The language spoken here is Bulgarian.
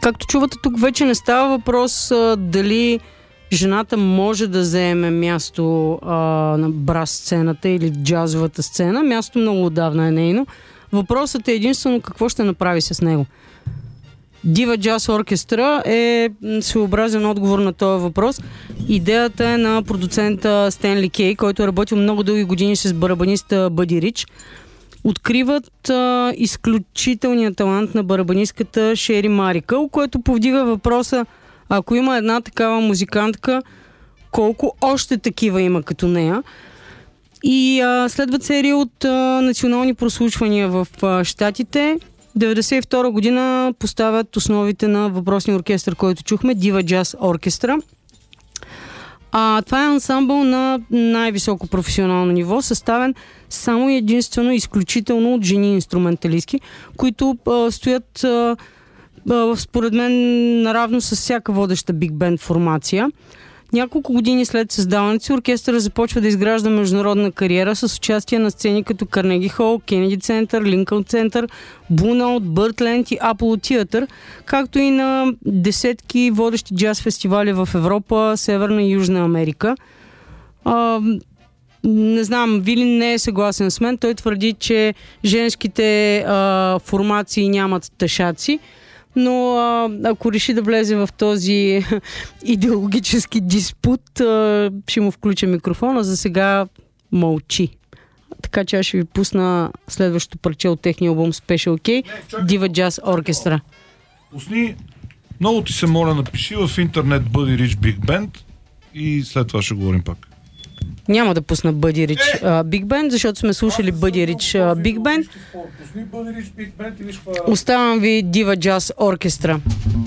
Както чувате, тук вече не става въпрос дали жената може да заеме място на брас сцената или джазовата сцена. Място много отдавна е нейно. Въпросът е единствено какво ще направи с него. Дива Джаз Оркестра е своеобразен отговор на този въпрос. Идеята е на продуцента Стенли Кей, който е работил много дълги години с барабаниста Бъди Рич. Откриват изключителния талант на барабанистката Шери Марикъл, което повдига въпроса, ако има една такава музикантка, колко още такива има като нея. И следват серия от национални прослушвания в Щатите. 1992 година поставят основите на въпросния оркестър, който чухме, Дива Джаз Оркестра. Това е ансамбъл на най-високо професионално ниво, съставен само и единствено изключително от жени инструменталистки, които стоят според мен наравно с всяка водеща биг бенд формация. Няколко години след създаването си оркестъра започва да изгражда международна кариера с участие на сцени като Карнеги Хол, Кенеди Център, Линкълн Център, Блу Ноут, Бъртленд и Аполо Театър, както и на десетки водещи джаз фестивали в Европа, Северна и Южна Америка. Не знам, Вилин не е съгласен с мен. Той твърди, че женските формации нямат тъшаци. Но ако реши да влезе в този идеологически диспут, ще му включа микрофона. За сега мълчи. Така че аз ще ви пусна следващото парче от техния албум Special K, Diva Jazz Orchestra. Пусни, много ти се моля, напиши в интернет Buddy Rich Big Band и след това ще говорим пак. Няма да пусна Buddy Rich Big Band, защото сме слушали Buddy Rich Big Band. Оставам ви Diva Jazz Orchestra.